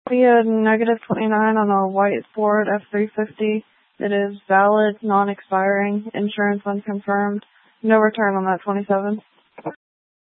We had negative 29 on a white Ford F-350. It is valid, non-expiring, insurance unconfirmed. No return on that 27.